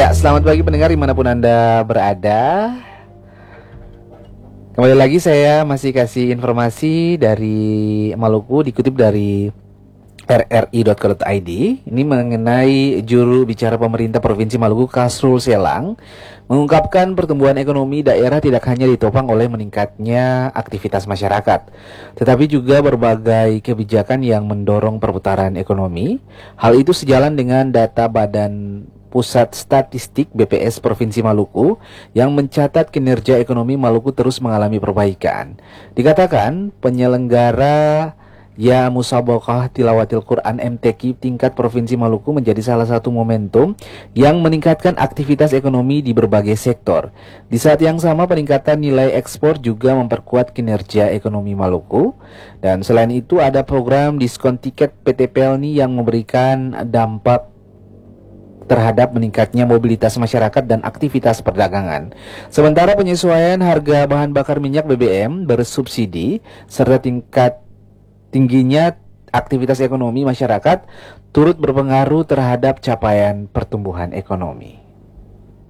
Ya, selamat pagi pendengar dimanapun Anda berada. Kembali lagi saya masih kasih informasi dari Maluku dikutip dari rri.co.id. Ini mengenai juru bicara pemerintah Provinsi Maluku Kasrul Selang mengungkapkan pertumbuhan ekonomi daerah tidak hanya ditopang oleh meningkatnya aktivitas masyarakat, tetapi juga berbagai kebijakan yang mendorong perputaran ekonomi. Hal itu sejalan dengan data Badan Pusat Statistik BPS Provinsi Maluku yang mencatat kinerja ekonomi Maluku terus mengalami perbaikan. Dikatakan penyelenggara Musabaqah Tilawatil Quran MTQ tingkat Provinsi Maluku menjadi salah satu momentum yang meningkatkan aktivitas ekonomi di berbagai sektor. Di saat yang sama peningkatan nilai ekspor juga memperkuat kinerja ekonomi Maluku. Dan selain itu ada program diskon tiket PT Pelni yang memberikan dampak terhadap meningkatnya mobilitas masyarakat dan aktivitas perdagangan. Sementara penyesuaian harga bahan bakar minyak BBM bersubsidi serta tingginya aktivitas ekonomi masyarakat turut berpengaruh terhadap capaian pertumbuhan ekonomi.